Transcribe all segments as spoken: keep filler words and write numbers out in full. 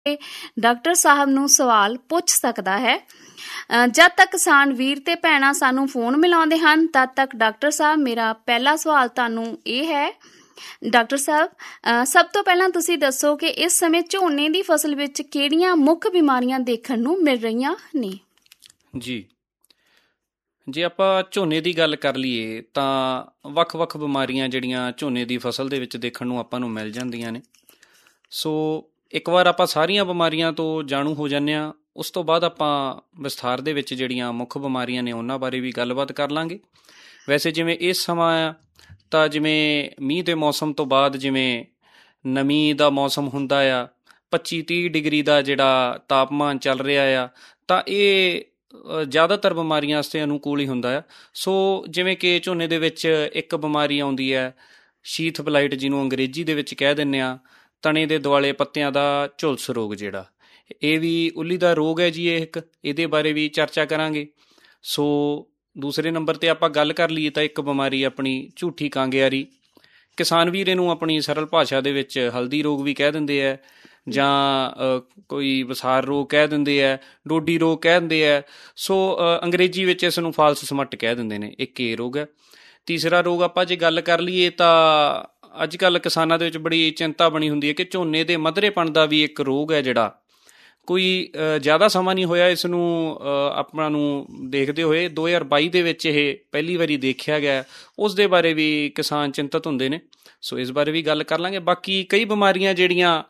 Doctor ਸਾਹਿਬ ਨੂੰ ਸਵਾਲ ਪੁੱਛ ਸਕਦਾ ਹੈ। ਜਦ ਤੱਕ ਕਿਸਾਨ ਵੀਰ ਤੇ ਭੈਣਾਂ ਸਾਨੂੰ ਫੋਨ ਮਿਲਾਉਂਦੇ ਹਨ, ਤਦ ਤੱਕ ਡਾਕਟਰ ਸਾਹਿਬ ਮੇਰਾ ਪਹਿਲਾ ਸਵਾਲ ਤੁਹਾਨੂੰ ਇਹ ਹੈ, ਡਾਕਟਰ ਸਾਹਿਬ ਸਭ ਤੋਂ ਪਹਿਲਾਂ ਤੁਸੀਂ ਦੱਸੋ ਕਿ ਇਸ ਸਮੇਂ ਝੋਨੇ ਦੀ ਫਸਲ ਵਿੱਚ ਕਿਹੜੀਆਂ ਮੁੱਖ ਬਿਮਾਰੀਆਂ ਦੇਖਣ ਨੂੰ ਮਿਲ ਰਹੀਆਂ ਨੇ? ਜੀ, ਜੇ ਆਪਾਂ ਝੋਨੇ ਦੀ ਗੱਲ ਕਰ ਲਈਏ ਤਾਂ ਵੱਖ-ਵੱਖ ਬਿਮਾਰੀਆਂ ਜਿਹੜੀਆਂ ਝੋਨੇ ਦੀ ਫਸਲ ਦੇ ਵਿੱਚ ਦੇਖਣ ਨੂੰ ਆਪਾਂ ਨੂੰ ਮਿਲ ਜਾਂਦੀਆਂ ਨੇ। ਸੋ ਇੱਕ ਵਾਰ ਆਪਾਂ ਸਾਰੀਆਂ ਬਿਮਾਰੀਆਂ ਤੋਂ ਜਾਣੂ ਹੋ ਜਾਂਦੇ ਹਾਂ, ਉਸ ਤੋਂ ਬਾਅਦ ਆਪਾਂ ਵਿਸਥਾਰ ਦੇ ਵਿੱਚ ਜਿਹੜੀਆਂ ਮੁੱਖ ਬਿਮਾਰੀਆਂ ਨੇ ਉਹਨਾਂ ਬਾਰੇ ਵੀ ਗੱਲਬਾਤ ਕਰ ਲਾਂਗੇ। ਵੈਸੇ ਜਿਵੇਂ ਇਸ ਸਮਾਂ ਆ ਤਾਂ ਜਿਵੇਂ ਮੀਂਹ ਦੇ ਮੌਸਮ ਤੋਂ ਬਾਅਦ ਜਿਵੇਂ ਨਮੀ ਦਾ ਮੌਸਮ ਹੁੰਦਾ ਆ, ਪੱਚੀ ਤੀਹ ਡਿਗਰੀ ਦਾ ਜਿਹੜਾ ਤਾਪਮਾਨ ਚੱਲ ਰਿਹਾ ਆ, ਤਾਂ ਇਹ ਜ਼ਿਆਦਾਤਰ ਬਿਮਾਰੀਆਂ ਵਾਸਤੇ ਅਨੁਕੂਲ ਹੀ ਹੁੰਦਾ ਆ। ਸੋ ਜਿਵੇਂ ਕਿ ਝੋਨੇ ਦੇ ਵਿੱਚ ਇੱਕ ਬਿਮਾਰੀ ਆਉਂਦੀ ਹੈ ਸ਼ੀਥ ਬਲਾਈਟ, ਜਿਹਨੂੰ ਅੰਗਰੇਜ਼ੀ ਦੇ ਵਿੱਚ ਕਹਿ ਦਿੰਦੇ ਹਾਂ ਤਣੇ ਦੇ ਦੁਆਲੇ ਪੱਤਿਆਂ ਦਾ ਝੁਲਸ ਰੋਗ, ਜਿਹੜਾ ਇਹ ਵੀ ਉੱਲੀ ਦਾ ਰੋਗ ਹੈ ਜੀ। ਇਹ ਇੱਕ ਇਹਦੇ ਬਾਰੇ ਵੀ ਚਰਚਾ ਕਰਾਂਗੇ। ਸੋ ਦੂਸਰੇ ਨੰਬਰ 'ਤੇ ਆਪਾਂ ਗੱਲ ਕਰ ਲਈਏ ਤਾਂ ਇੱਕ ਬਿਮਾਰੀ ਆਪਣੀ ਝੂਠੀ ਕਾਂਗਿਆਰੀ, ਕਿਸਾਨ ਵੀਰ ਇਹਨੂੰ ਆਪਣੀ ਸਰਲ ਭਾਸ਼ਾ ਦੇ ਵਿੱਚ ਹਲਦੀ ਰੋਗ ਵੀ ਕਹਿ ਦਿੰਦੇ ਹੈ, ਜਾਂ ਕੋਈ ਵਸਾਰ ਰੋਗ ਕਹਿ ਦਿੰਦੇ ਹੈ, ਡੋਡੀ ਰੋਗ ਕਹਿ ਦਿੰਦੇ ਹੈ। ਸੋ ਅੰਗਰੇਜ਼ੀ ਵਿੱਚ ਇਸ ਨੂੰ ਫਾਲਸ ਸਮੱਟ ਕਹਿ ਦਿੰਦੇ ਨੇ। ਇੱਕ ਇਹ ਰੋਗ ਹੈ। ਤੀਸਰਾ ਰੋਗ ਆਪਾਂ ਜੇ ਗੱਲ ਕਰ ਲਈਏ ਤਾਂ ਅੱਜ ਕੱਲ੍ਹ ਕਿਸਾਨਾਂ ਦੇ ਵਿੱਚ ਬੜੀ ਚਿੰਤਾ ਬਣੀ ਹੁੰਦੀ ਹੈ ਕਿ ਝੋਨੇ ਦੇ ਮਧਰੇਪਣ ਦਾ ਵੀ ਇੱਕ ਰੋਗ ਹੈ, ਜਿਹੜਾ ਕੋਈ ਜ਼ਿਆਦਾ ਸਮਾਂ ਨਹੀਂ ਹੋਇਆ ਇਸ ਨੂੰ ਆਪਾਂ ਨੂੰ ਦੇਖਦੇ ਹੋਏ, ਦੋ ਹਜ਼ਾਰ ਬਾਈ ਦੇ ਵਿੱਚ ਇਹ ਪਹਿਲੀ ਵਾਰੀ ਦੇਖਿਆ ਗਿਆ। ਉਸ ਦੇ ਬਾਰੇ ਵੀ ਕਿਸਾਨ ਚਿੰਤਤ ਹੁੰਦੇ ਨੇ। ਸੋ ਇਸ ਬਾਰੇ ਵੀ ਗੱਲ ਕਰ ਲਾਂਗੇ। ਬਾਕੀ ਕਈ ਬਿਮਾਰੀਆਂ ਜਿਹੜੀਆਂ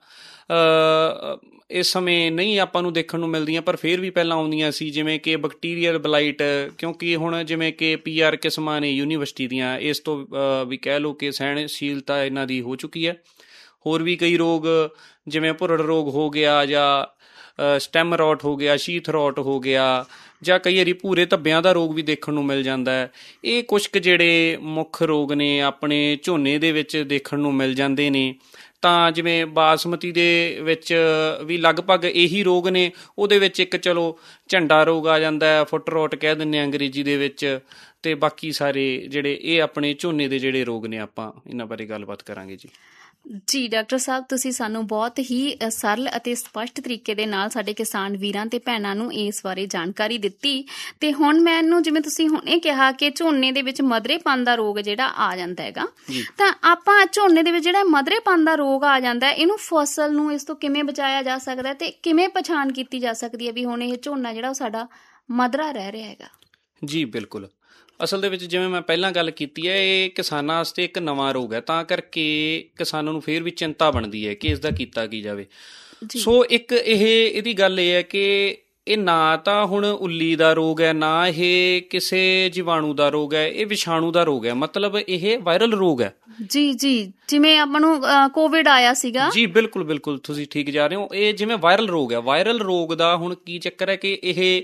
ਇਸ ਸਮੇਂ ਨਹੀਂ ਆਪਾਂ ਨੂੰ ਦੇਖਣ ਨੂੰ ਮਿਲਦੀਆਂ ਪਰ ਫਿਰ ਵੀ ਪਹਿਲਾਂ ਆਉਂਦੀਆਂ ਸੀ, ਜਿਵੇਂ ਕਿ ਬੈਕਟੀਰੀਅਲ ਬਲਾਈਟ, ਕਿਉਂਕਿ ਹੁਣ ਜਿਵੇਂ ਕਿ ਪੀ ਆਰ ਕਿਸਮਾਂ ਨੇ ਯੂਨੀਵਰਸਿਟੀ ਦੀਆਂ, ਇਸ ਤੋਂ ਵੀ ਕਹਿ ਲਓ ਕਿ ਸਹਿਣਸ਼ੀਲਤਾ ਇਹਨਾਂ ਦੀ ਹੋ ਚੁੱਕੀ ਹੈ। ਹੋਰ ਵੀ ਕਈ ਰੋਗ ਜਿਵੇਂ ਭੁਰੜ ਰੋਗ ਹੋ ਗਿਆ, ਜਾਂ ਸਟੈਮ ਰੋਟ ਹੋ ਗਿਆ, ਸ਼ੀਥ ਰੋਟ ਹੋ ਗਿਆ, ਜਾਂ ਕਈ ਵਾਰੀ ਭੂਰੇ ਧੱਬਿਆਂ ਦਾ ਰੋਗ ਵੀ ਦੇਖਣ ਨੂੰ ਮਿਲ ਜਾਂਦਾ ਹੈ। ਇਹ ਕੁਛ ਕੁ ਜਿਹੜੇ ਮੁੱਖ ਰੋਗ ਨੇ ਆਪਣੇ ਝੋਨੇ ਦੇ ਵਿੱਚ ਦੇਖਣ ਨੂੰ ਮਿਲ ਜਾਂਦੇ ਨੇ। ਤਾਂ ਜਿਵੇਂ ਬਾਸਮਤੀ ਦੇ ਵਿੱਚ ਵੀ ਲਗਭਗ ਇਹੀ ਰੋਗ ਨੇ। ਉਹਦੇ ਵਿੱਚ ਇੱਕ ਚਲੋ ਝੰਡਾ ਰੋਗ ਆ ਜਾਂਦਾ, ਫੁੱਟ ਰੋਟ ਕਹਿ ਦਿੰਦੇ ਹਾਂ ਅੰਗਰੇਜ਼ੀ ਦੇ ਵਿੱਚ, ਅਤੇ ਬਾਕੀ ਸਾਰੇ ਜਿਹੜੇ ਇਹ ਆਪਣੇ ਝੋਨੇ ਦੇ ਜਿਹੜੇ ਰੋਗ ਨੇ ਆਪਾਂ ਇਹਨਾਂ ਬਾਰੇ ਗੱਲਬਾਤ ਕਰਾਂਗੇ ਜੀ। ਜੀ ਡਾਕਟਰ ਸਾਹਿਬ, ਤੁਸੀਂ ਸਾਨੂੰ ਬਹੁਤ ਹੀ ਸਰਲ ਅਤੇ ਸਪਸ਼ਟ ਤਰੀਕੇ ਦੇ ਨਾਲ ਸਾਡੇ ਕਿਸਾਨ ਵੀਰਾਂ ਤੇ ਭੈਣਾਂ ਨੂੰ ਇਸ ਬਾਰੇ ਜਾਣਕਾਰੀ ਦਿੱਤੀ। ਤੇ ਹੁਣ ਮੈਨੂੰ, ਜਿਵੇਂ ਤੁਸੀਂ ਹੁਣੇ ਕਿਹਾ ਕਿ ਝੋਨੇ ਦੇ ਵਿੱਚ ਮਧਰੇਪਣ ਦਾ ਰੋਗ ਜਿਹੜਾ ਆ ਜਾਂਦਾ ਹੈਗਾ, ਤਾਂ ਆਪਾਂ ਝੋਨੇ ਦੇ ਵਿੱਚ ਜਿਹੜਾ ਮਧਰੇਪਣ ਦਾ ਰੋਗ ਆ ਜਾਂਦਾ, ਇਹਨੂੰ ਫਸਲ ਨੂੰ ਇਸ ਤੋਂ ਕਿਵੇਂ ਬਚਾਇਆ ਜਾ ਸਕਦਾ ਤੇ ਕਿਵੇਂ ਪਛਾਣ ਕੀਤੀ ਜਾ ਸਕਦੀ ਹੈ ਵੀ ਹੁਣ ਇਹ ਝੋਨਾ ਜਿਹੜਾ ਉਹ ਸਾਡਾ ਮਧਰਾ ਰਹਿ ਰਿਹਾ ਹੈਗਾ? ਜੀ ਬਿਲਕੁਲ। ਅਸਲ ਦੇ ਵਿੱਚ ਜਿਵੇਂ ਮੈਂ ਪਹਿਲਾਂ ਗੱਲ ਕੀਤੀ ਹੈ, ਇਹ ਕਿਸਾਨਾਂ ਵਾਸਤੇ ਇੱਕ ਨਵਾਂ ਰੋਗ ਹੈ, ਤਾਂ ਕਰਕੇ ਕਿਸਾਨਾਂ ਨੂੰ ਫਿਰ ਵੀ ਚਿੰਤਾ ਬਣਦੀ ਹੈ ਕਿ ਇਸ ਦਾ ਕੀਤਾ ਕੀ ਜਾਵੇ। ਸੋ ਇੱਕ ਇਹ ਇਹਦੀ ਗੱਲ ਇਹ ਹੈ ਕਿ ਇਹ ਨਾ ਤਾਂ ਹੁਣ ਉੱਲੀ ਦਾ ਰੋਗ ਹੈ, ਨਾ ਇਹ ਕਿਸੇ ਜੀਵਾਣੂ ਦਾ ਰੋਗ ਹੈ, ਇਹ ਵਿਸ਼ਾਣੂ ਦਾ ਰੋਗ ਹੈ। ਮਤਲਬ ਇਹ ਵਾਇਰਲ ਰੋਗ ਹੈ। ਜੀ ਜੀ ਜਿਵੇਂ ਆਪਾਂ ਨੂੰ ਕੋਵਿਡ ਆਇਆ ਸੀਗਾ। ਜੀ ਬਿਲਕੁਲ ਬਿਲਕੁਲ, ਤੁਸੀਂ ਠੀਕ ਜਾ ਰਹੇ ਹੋ। ਇਹ ਜਿਵੇਂ ਵਾਇਰਲ ਰੋਗ ਹੈ। ਵਾਇਰਲ ਰੋਗ ਦਾ ਹੁਣ ਕੀ ਚੱਕਰ ਹੈ ਕਿ ਇਹ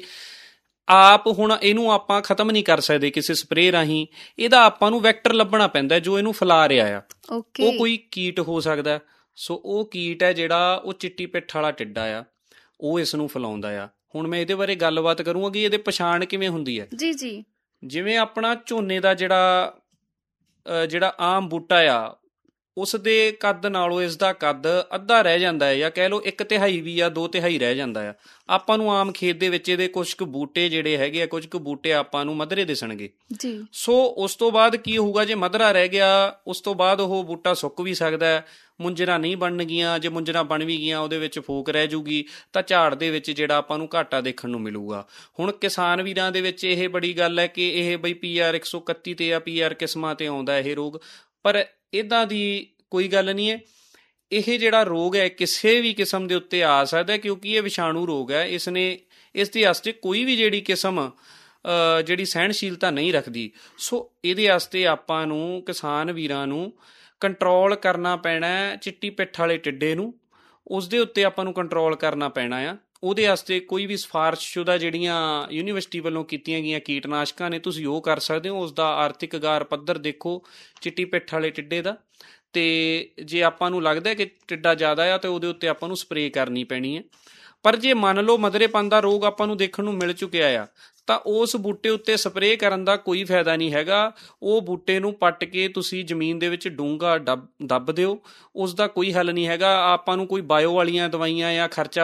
ਆਪ ਹੁਣ ਇਹਨੂੰ ਆਪਾਂ ਖ਼ਤਮ ਨਹੀਂ ਕਰ ਸਕਦੇ ਕਿਸੇ ਸਪਰੇਅ ਰਾਹੀਂ। ਇਹਦਾ ਆਪਾਂ ਨੂੰ ਵੈਕਟਰ ਲੱਭਣਾ ਪੈਂਦਾ ਜੋ ਇਹਨੂੰ ਫੈਲਾ ਰਿਹਾ ਆ। ਉਹ ਕੋਈ ਕੀਟ ਹੋ ਸਕਦਾ। ਸੋ ਉਹ ਕੀਟ ਹੈ ਜਿਹੜਾ ਉਹ ਚਿੱਟੀ ਪਿੱਠ ਵਾਲਾ ਟਿੱਡਾ ਆ, ਉਹ ਇਸ ਨੂੰ ਫੈਲਾਉਂਦਾ ਆ। ਹੁਣ ਮੈਂ ਇਹਦੇ ਬਾਰੇ ਗੱਲਬਾਤ ਕਰੂੰਗਾ ਕਿ ਇਹਦੇ ਪਛਾਣ ਕਿਵੇਂ ਹੁੰਦੀ ਹੈ। ਜੀ ਜੀ ਜਿਵੇਂ ਆਪਣਾ ਝੋਨੇ ਦਾ ਜਿਹੜਾ ਜਿਹੜਾ ਆਮ ਬੂਟਾ ਆ, ਉਸ ਦੇ ਕੱਦ ਨਾਲੋਂ ਇਸ ਦਾ ਕੱਦ ਅੱਧਾ ਰਹਿ ਜਾਂਦਾ ਹੈ, ਜਾਂ ਕਹਿ ਲਓ ਇੱਕ ਤਿਹਾਈ ਵੀ ਆ, ਦੋ ਤਿਹਾਈ ਰਹਿ ਜਾਂਦਾ ਆ। ਆਪਾਂ ਨੂੰ ਆਮ ਖੇਤ ਦੇ ਵਿੱਚ ਇਹਦੇ ਕੁਛ ਕੁ ਬੂਟੇ ਜਿਹੜੇ ਹੈਗੇ ਆ, ਕੁਝ ਕੁ ਬੂਟੇ ਆਪਾਂ ਨੂੰ ਮਧਰੇ ਦਿਸਣਗੇ। ਜੀ ਸੋ ਉਸ ਤੋਂ ਬਾਅਦ ਕੀ ਹੋਊਗਾ, ਜੇ ਮਧਰਾ ਰਹਿ ਗਿਆ ਉਸ ਤੋਂ ਬਾਅਦ ਉਹ ਬੂਟਾ ਸੁੱਕ ਵੀ ਸਕਦਾ ਹੈ, ਮੁੰਜਰਾਂ ਨਹੀਂ ਬਣਨਗੀਆਂ। ਜੇ ਮੁੰਜਰਾਂ ਬਣ ਵੀ ਗਈਆਂ ਉਹਦੇ ਵਿੱਚ ਫੋਕ ਰਹਿ ਜੂਗੀ, ਤਾਂ ਝਾੜ ਦੇ ਵਿੱਚ ਜਿਹੜਾ ਆਪਾਂ ਨੂੰ ਘਾਟਾ ਦੇਖਣ ਨੂੰ ਮਿਲੂਗਾ। ਹੁਣ ਕਿਸਾਨ ਵੀਰਾਂ ਦੇ ਵਿੱਚ ਇਹ ਬੜੀ ਗੱਲ ਹੈ ਕਿ ਇਹ ਬਈ ਪੀ ਆਰ ਇੱਕ ਸੌ ਇਕੱਤੀ ਤੇ ਆ, ਪੀ ਆਰ ਕਿਸਮਾਂ ਤੇ ਆਉਂਦਾ ਇਹ ਰੋਗ, ਪਰ ਇੱਦਾਂ ਦੀ ਕੋਈ ਗੱਲ ਨਹੀਂ ਹੈ। ਇਹ ਜਿਹੜਾ ਰੋਗ ਹੈ ਕਿਸੇ ਵੀ ਕਿਸਮ ਦੇ ਉੱਤੇ ਆ ਸਕਦਾ, ਕਿਉਂਕਿ ਇਹ ਵਿਸ਼ਾਣੂ ਰੋਗ ਹੈ। ਇਸ ਨੇ ਇਸ ਦੇ ਵਾਸਤੇ ਕੋਈ ਵੀ ਜਿਹੜੀ ਕਿਸਮ ਜਿਹੜੀ ਸਹਿਣਸ਼ੀਲਤਾ ਨਹੀਂ ਰੱਖਦੀ। ਸੋ ਇਹਦੇ ਵਾਸਤੇ ਆਪਾਂ ਨੂੰ ਕਿਸਾਨ ਵੀਰਾਂ ਨੂੰ ਕੰਟਰੋਲ ਕਰਨਾ ਪੈਣਾ ਚਿੱਟੀ ਪਿੱਠ ਵਾਲੇ ਟਿੱਡੇ ਨੂੰ। ਉਸ ਦੇ ਉੱਤੇ ਆਪਾਂ ਨੂੰ ਕੰਟਰੋਲ ਕਰਨਾ ਪੈਣਾ ਆ। ਉਹਦੇ ਵਾਸਤੇ ਕੋਈ ਵੀ ਸਿਫਾਰਸ਼ਸ਼ੁਦਾ ਜਿਹੜੀਆਂ ਯੂਨੀਵਰਸਿਟੀ ਵੱਲੋਂ ਕੀਤੀਆਂ ਗਈਆਂ ਕੀਟਨਾਸ਼ਕਾਂ ਨੇ, ਤੁਸੀਂ ਉਹ ਕਰ ਸਕਦੇ ਹੋ। ਉਸ ਦਾ ਆਰਥਿਕ ਆਗਾਰ ਪੱਧਰ ਦੇਖੋ ਚਿੱਟੀ ਪਿੱਠ ਵਾਲੇ ਟਿੱਡੇ ਦਾ, ਅਤੇ ਜੇ ਆਪਾਂ ਨੂੰ ਲੱਗਦਾ ਕਿ ਟਿੱਡਾ ਜ਼ਿਆਦਾ ਆ ਤਾਂ ਉਹਦੇ ਉੱਤੇ ਆਪਾਂ ਨੂੰ ਸਪਰੇਅ ਕਰਨੀ ਪੈਣੀ ਹੈ। ਪਰ ਜੇ ਮੰਨ ਲਓ ਮਧਰੇਪਣ ਦਾ ਰੋਗ ਆਪਾਂ ਨੂੰ ਦੇਖਣ ਨੂੰ ਮਿਲ ਚੁੱਕਿਆ ਆ, ਤਾਂ ਉਸ ਬੂਟੇ ਉੱਤੇ ਸਪਰੇਅ ਕਰਨ ਦਾ ਕੋਈ ਫਾਇਦਾ ਨਹੀਂ ਹੈਗਾ। ਉਹ ਬੂਟੇ ਨੂੰ ਪੱਟ ਕੇ ਤੁਸੀਂ ਜ਼ਮੀਨ ਦੇ ਵਿੱਚ ਡੂੰਘਾ ਦੱਬ ਦੱਬ ਦਿਓ, ਉਸ ਦਾ ਕੋਈ ਹੱਲ ਨਹੀਂ ਹੈਗਾ। ਆਪਾਂ ਨੂੰ ਕੋਈ ਬਾਇਓ ਵਾਲੀਆਂ ਦਵਾਈਆਂ ਜਾਂ ਖਰਚਾ